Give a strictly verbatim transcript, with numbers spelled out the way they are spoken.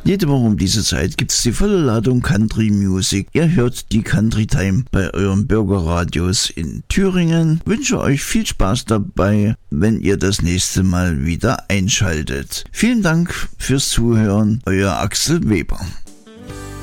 Jede Woche um diese Zeit gibt's die volle Ladung Country Music. Ihr hört die Country Time bei euren Bürgerradios in Thüringen. Wünsche euch viel Spaß dabei, wenn ihr das nächste Mal wieder einschaltet. Vielen Dank fürs Zuhören, euer Axel Weber.